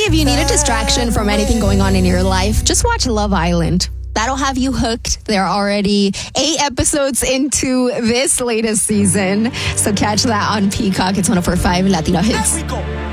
Honestly, if you need a distraction from anything going on in your life, just watch Love Island. That'll have you hooked. They're already 8 episodes into this latest season. So catch that on Peacock. It's 104.5 Latino Hits.